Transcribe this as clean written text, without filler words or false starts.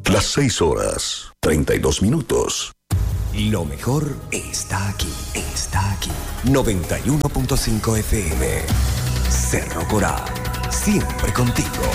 Las 6 horas, 32 minutos. Lo mejor está aquí. 91.5 FM. Cerro Corá, siempre contigo.